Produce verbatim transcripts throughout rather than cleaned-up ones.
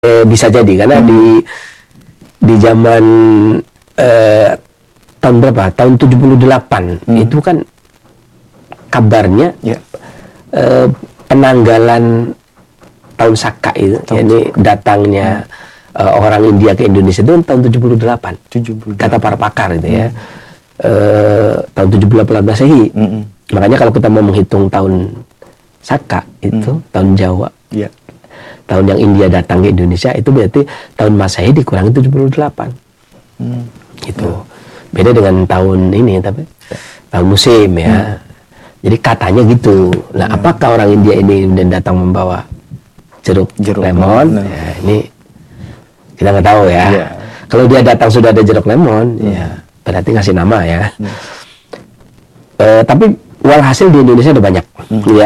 Eh, bisa jadi karena hmm. di di zaman eh, tahun berapa? Tahun tujuh puluh delapan hmm. itu kan kabarnya yeah. eh, penanggalan tahun Saka itu, tahun ini Saka. datangnya hmm. eh, orang India ke Indonesia itu tahun tujuh puluh delapan. tujuh puluh delapan. Kata para pakar itu hmm. ya. Eh, tahun tujuh puluh delapan Masehi. Hmm. Makanya kalau kita mau menghitung tahun Saka itu hmm. tahun Jawa. Yeah. Tahun yang India datang ke Indonesia itu berarti tahun Masehi dikurangi tujuh puluh delapan. Hmm. Gitu. Ya. Beda dengan tahun ini tapi tahun musim ya. Hmm. Jadi katanya gitu. Nah, hmm. apakah orang India ini dan datang membawa jeruk, jeruk lemon? Nah. Ya, ini kita nggak tahu ya. ya. Kalau dia datang sudah ada jeruk lemon, hmm. ya berarti ngasih nama ya. Hmm. Uh, tapi walhasil di Indonesia ada banyak. Hmm. Ya.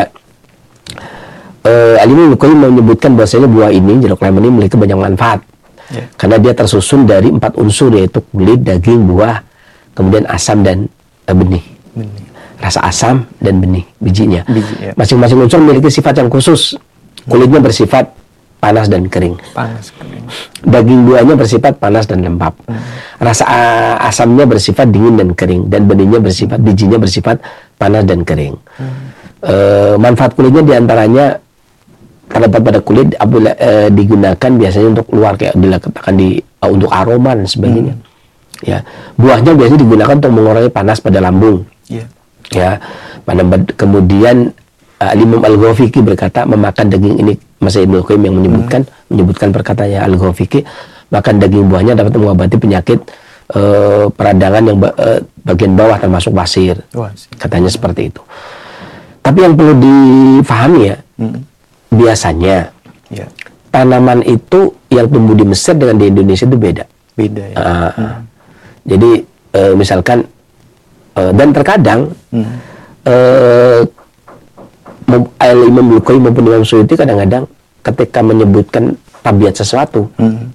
Uh, Al-Imam Ibnu Qayyim menyebutkan bahwasanya buah ini, jeruk lemon ini memiliki banyak manfaat. Yeah. Karena dia tersusun dari empat unsur, yaitu kulit, daging, buah, kemudian asam dan uh, benih. benih. Rasa asam dan benih, bijinya. Biji, yeah. Masing-masing unsur memiliki sifat yang khusus. Kulitnya bersifat panas dan kering. Panas, kering. Daging buahnya bersifat panas dan lembab. Hmm. Rasa uh, asamnya bersifat dingin dan kering, dan benihnya bersifat, bijinya bersifat panas dan kering. Hmm. Uh, manfaat kulitnya diantaranya terdapat pada kulit apabila e, digunakan biasanya untuk luar kayak diletakkan di uh, untuk aroma dan sebagainya. Hmm. Ya, buahnya biasanya digunakan untuk mengurangi panas pada lambung. Yeah. Ya, pada kemudian uh, Imam Al-Ghafiqi berkata memakan daging ini, Mas Ibnu Qayyim yang menyebutkan hmm. menyebutkan perkataannya Al-Ghafiqi, makan daging buahnya dapat mengobati penyakit uh, peradangan yang uh, bagian bawah termasuk basir. Oh, katanya seperti itu. Tapi yang perlu difahami ya. Hmm. Biasanya ya. tanaman itu yang tumbuh di Mesir dengan di Indonesia itu beda. Beda ya. Uh, hmm. Jadi uh, misalkan uh, dan terkadang hmm. uh, Al-Imam Ibnu Qayyim maupun Imam Suyuti kadang-kadang ketika menyebutkan tabiat sesuatu hmm.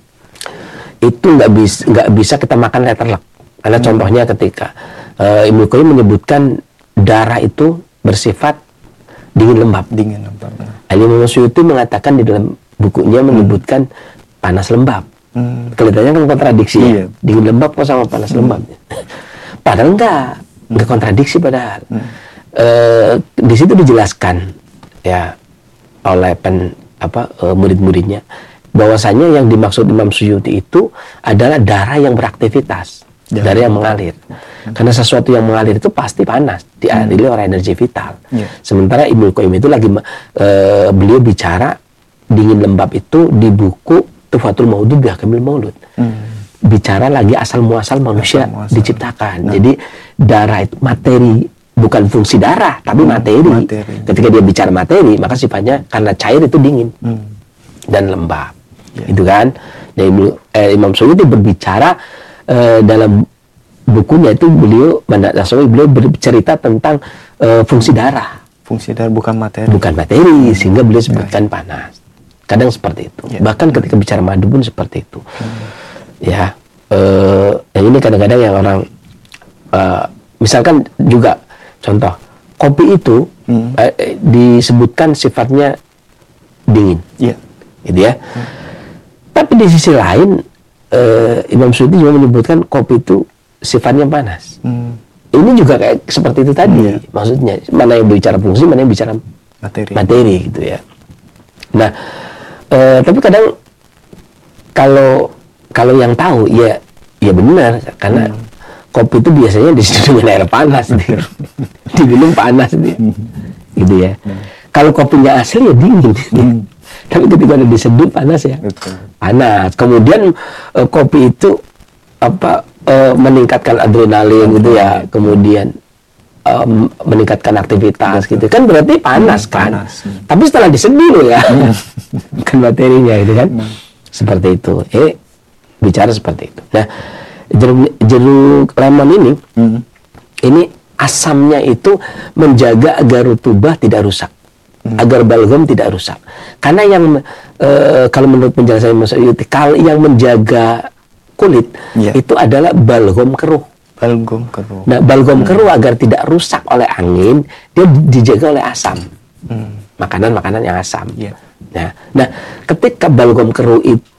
itu nggak bisa nggak bisa kita makan letterlek. Karena hmm. contohnya ketika uh, Ibnu Qayyim menyebutkan darah itu bersifat dingin lembab. Dingin lembab. Al-Imam Suyuti mengatakan di dalam bukunya menyebutkan hmm. panas lembab. Hmm. Kelihatannya kan kontradiksi. Iya. Ya? Dingin lembab kok sama panas hmm. lembab. Padahal enggak, hmm. enggak kontradiksi padahal. Hmm. E, di situ dijelaskan ya oleh pen apa e, murid-muridnya bahwasanya yang dimaksud Imam Suyuti itu adalah darah yang beraktivitas. Darah yang mengalir. Hmm. Karena sesuatu yang mengalir itu pasti panas, dialiri hmm. oleh energi vital. Yeah. Sementara Ibnu Qayyim itu lagi uh, beliau bicara dingin lembab itu di buku Tuhfatul Maudud bi Ahkamil Maulud. Hmm. Bicara lagi asal muasal manusia asal muasal. diciptakan. Nah. Jadi darah itu materi, bukan fungsi darah, tapi hmm. materi. materi. Ketika dia bicara materi, maka sifatnya karena cair itu dingin hmm. dan lembab. Yeah. Itu kan. Dan Ibnu, eh, Imam Suyuti berbicara Uh, dalam bukunya itu beliau beliau bercerita tentang uh, fungsi darah. Fungsi darah bukan materi. Bukan materi, hmm. sehingga beliau sebutkan ya. panas. Kadang seperti itu. Ya. Bahkan ketika bicara madu pun seperti itu. Hmm. Ya, uh, yang ini kadang-kadang yang orang uh, misalkan juga contoh kopi itu hmm. uh, disebutkan sifatnya dingin. Iya. Gitu ya. Hmm. Tapi di sisi lain Uh, Imam Suyuti juga menyebutkan kopi itu sifatnya panas. Hmm. Ini juga kayak seperti itu tadi, hmm, ya. Maksudnya mana yang bicara fungsi, mana yang bicara materi, materi gitu ya. Nah, uh, tapi kadang kalau kalau yang tahu ya ya benar karena hmm. kopi itu biasanya diseduh dengan air panas, diminum panas, hmm. gitu ya. Hmm. Kalau kopinya asli ya dingin. Hmm. Tapi ketika ada diseduh panas ya, betul. panas. Kemudian uh, kopi itu apa uh, meningkatkan adrenalin gitu ya, kemudian um, meningkatkan aktivitas betul. gitu. Kan berarti panas hmm, kan. Panas. Hmm. Tapi setelah diseduh loh ya, bukan materinya gitu kan. Hmm. Seperti itu. Eh bicara seperti itu. Nah jeruk, jeruk lemon ini, hmm. ini asamnya itu menjaga agar rutubah tidak rusak. Hmm. Agar balgam tidak rusak. Karena yang e, kalau menurut penjelasan Mas Suyuti, kalau yang menjaga kulit yeah. itu adalah balgam keruh. Balgam keruh. Nah, balgam hmm. keruh agar tidak rusak oleh angin, dia dijaga oleh asam. Hmm. makanan-makanan yang asam. Yeah. Nah, nah, ketika balgam keruh itu